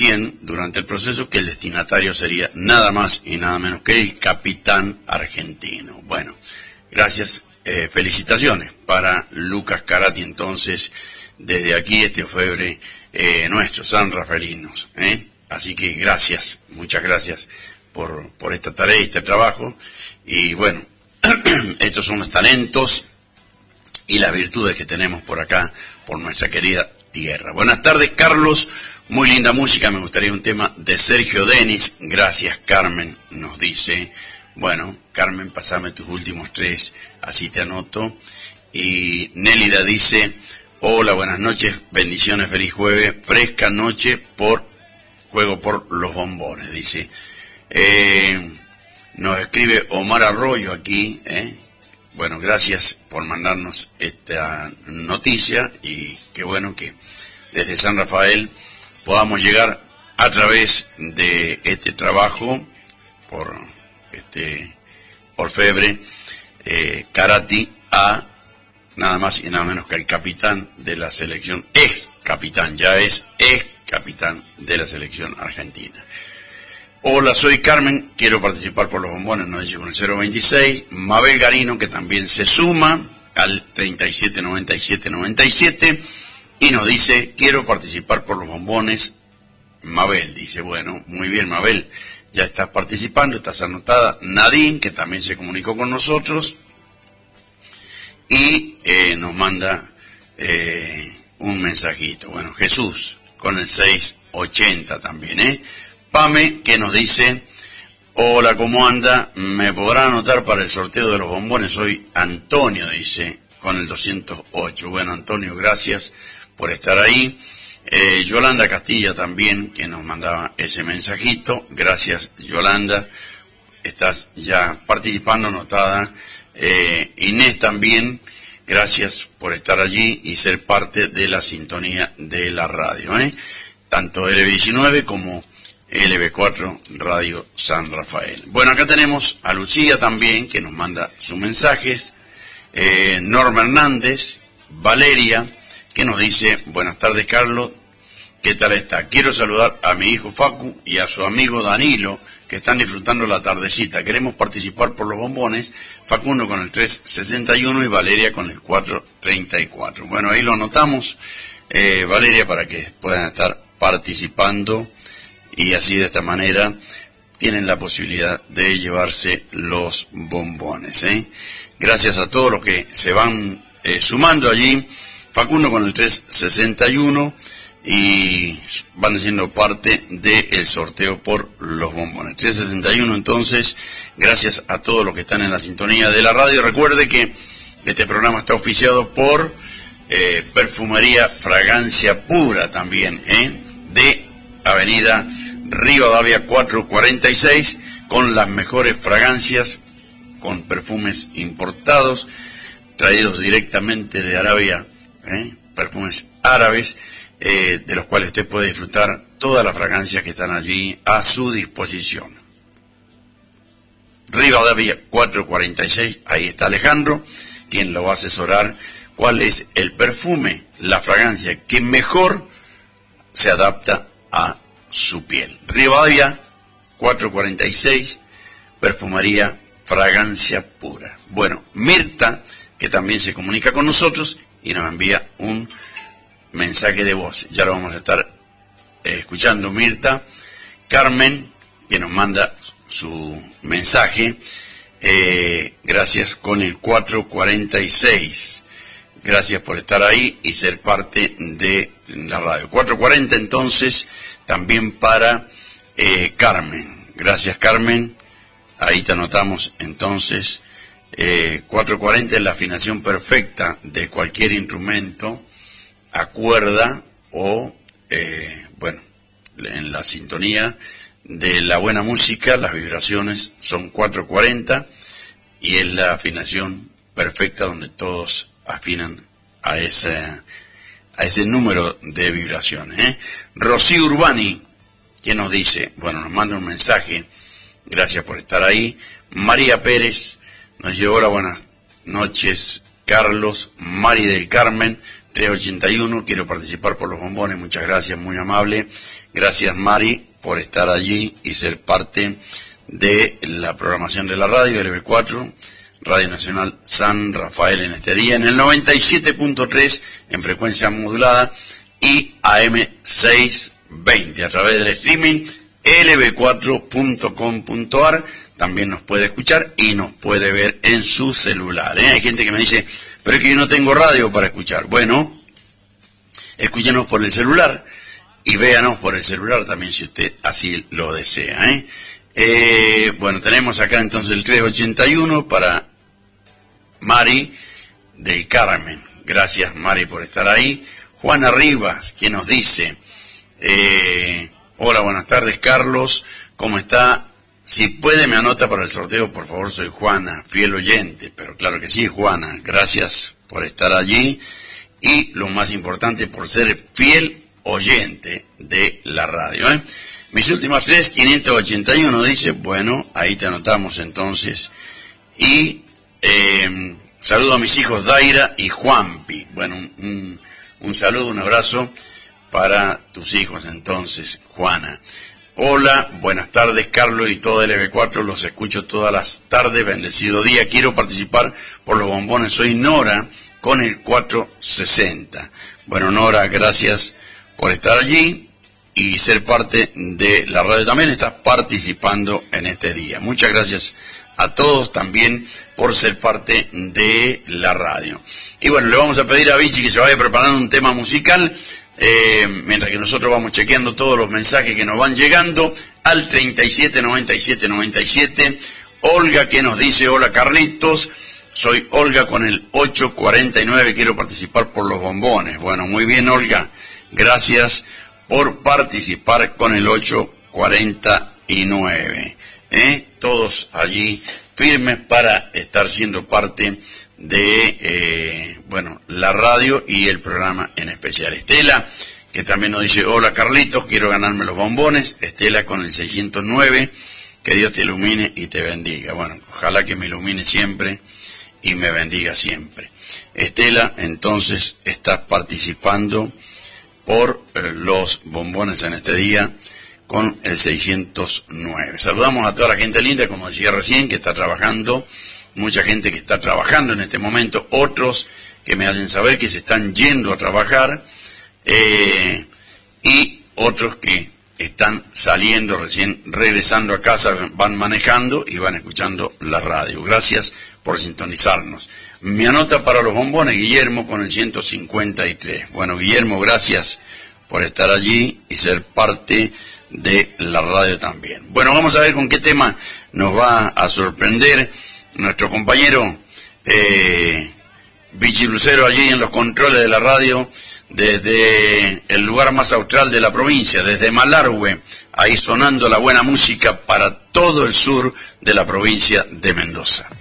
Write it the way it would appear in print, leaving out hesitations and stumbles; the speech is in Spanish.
durante el proceso que el destinatario sería nada más y nada menos que el capitán argentino. Bueno, gracias, felicitaciones para Lucas Carati, entonces, desde aquí este orfebre nuestro, San Rafaelinos, así que gracias, muchas gracias por esta tarea y este trabajo, y bueno, estos son los talentos y las virtudes que tenemos por acá, por nuestra querida tierra. Buenas tardes, Carlos. Muy linda música, me gustaría un tema de Sergio Denis. Gracias, Carmen, nos dice. Bueno, Carmen, pasame tus últimos 3, así te anoto. Y Nélida dice, hola, buenas noches, bendiciones, feliz jueves, fresca noche juego por los bombones, dice. Nos escribe Omar Arroyo aquí, Bueno, gracias por mandarnos esta noticia y qué bueno que desde San Rafael podamos llegar a través de este trabajo por este orfebre Carati a nada más y nada menos que el capitán de la selección, ex capitán capitán de la selección argentina. Hola, soy Carmen, quiero participar por los bombones, nos dice con el 026, Mabel Garino, que también se suma al 379797, y nos dice, quiero participar por los bombones, Mabel, dice, bueno, muy bien, Mabel, ya estás participando, estás anotada. Nadine, que también se comunicó con nosotros, y nos manda un mensajito. Bueno, Jesús, con el 680 también, Pame, que nos dice, hola, ¿cómo anda? ¿Me podrá anotar para el sorteo de los bombones? Soy Antonio, dice, con el 208. Bueno, Antonio, gracias por estar ahí. Yolanda Castilla también, que nos mandaba ese mensajito. Gracias, Yolanda. Estás ya participando, anotada. Inés también, gracias por estar allí y ser parte de la sintonía de la radio, tanto LB19 como LB4 Radio San Rafael. Bueno, acá tenemos a Lucía también, que nos manda sus mensajes. Norma Hernández, Valeria, que nos dice, buenas tardes, Carlos, ¿qué tal está? Quiero saludar a mi hijo Facu y a su amigo Danilo, que están disfrutando la tardecita. Queremos participar por los bombones, Facundo con el 361 y Valeria con el 434. Bueno, ahí lo anotamos, Valeria, para que puedan estar participando, y así de esta manera tienen la posibilidad de llevarse los bombones. Gracias a todos los que se van sumando allí. Facundo con el 361 y van siendo parte del sorteo por los bombones. 361, entonces, gracias a todos los que están en la sintonía de la radio. Recuerde que este programa está auspiciado por Perfumería Fragancia Pura también, de Avenida Rivadavia 446, con las mejores fragancias, con perfumes importados, traídos directamente de Arabia, perfumes árabes, de los cuales usted puede disfrutar todas las fragancias que están allí a su disposición. Rivadavia 446, ahí está Alejandro, quien lo va a asesorar cuál es el perfume, la fragancia que mejor se adapta a su piel. Rivadavia 446, Perfumería Fragancia Pura. Bueno, Mirta, que también se comunica con nosotros y nos envía un mensaje de voz. Ya lo vamos a estar escuchando, Mirta. Carmen, que nos manda su mensaje, gracias, con el 446. Gracias por estar ahí y ser parte de la radio. 440, entonces, también para Carmen. Gracias, Carmen. Ahí te anotamos, entonces. 440 es la afinación perfecta de cualquier instrumento a cuerda o, en la sintonía de la buena música, las vibraciones son 440 y es la afinación perfecta donde todos afinan a ese número de vibraciones. Rocío Urbani, que nos dice, nos manda un mensaje, gracias por estar ahí. María Pérez nos dice, hola, buenas noches, Carlos. Mari del Carmen, 381, quiero participar por los bombones, muchas gracias, muy amable. Gracias, Mari, por estar allí y ser parte de la programación de la radio, LB4, Radio Nacional San Rafael en este día, en el 97.3 en frecuencia modulada y AM 620 a través del streaming lb4.com.ar. También nos puede escuchar y nos puede ver en su celular. Hay gente que me dice, pero es que yo no tengo radio para escuchar. Bueno, escúchenos por el celular y véanos por el celular también si usted así lo desea. Bueno, tenemos acá entonces el 381 para Mari del Carmen. Gracias, Mari, por estar ahí. Juana Rivas, que nos dice, hola, buenas tardes, Carlos, ¿cómo está? Si puede me anota para el sorteo, por favor, soy Juana, fiel oyente. Pero claro que sí, Juana, gracias por estar allí y lo más importante, por ser fiel oyente de la radio. Mis últimas tres, 581, dice, bueno, ahí te anotamos entonces. Y saludo a mis hijos Daira y Juanpi. Bueno, un saludo, un abrazo para tus hijos entonces, Juana. Hola, buenas tardes, Carlos y todo el LB4, los escucho todas las tardes, bendecido día. Quiero participar por los bombones, soy Nora con el 460. Bueno, Nora, gracias por estar allí y ser parte de la radio. También estás participando en este día. Muchas gracias a todos también por ser parte de la radio. Y bueno, le vamos a pedir a Vichy que se vaya preparando un tema musical, mientras que nosotros vamos chequeando todos los mensajes que nos van llegando al 379797. Olga, que nos dice, hola Carlitos, soy Olga con el 849, quiero participar por los bombones. Bueno, muy bien, Olga, gracias por participar con el 849. Todos allí firmes para estar siendo parte de la radio y el programa en especial. Estela, que también nos dice, hola Carlitos, quiero ganarme los bombones. Estela con el 609, que Dios te ilumine y te bendiga. Bueno, ojalá que me ilumine siempre y me bendiga siempre. Estela, entonces estás participando por los bombones en este día con el 609. Saludamos a toda la gente linda, como decía recién, que está trabajando, mucha gente que está trabajando en este momento, otros que me hacen saber que se están yendo a trabajar, y otros que están saliendo, recién regresando a casa, van manejando y van escuchando la radio. Gracias por sintonizarnos. Me anota para los bombones Guillermo con el 153. Bueno, Guillermo, gracias por estar allí y ser parte de la radio también. Bueno, vamos a ver con qué tema nos va a sorprender nuestro compañero Vichy Lucero allí en los controles de la radio, desde el lugar más austral de la provincia, desde Malargüe, ahí sonando la buena música para todo el sur de la provincia de Mendoza.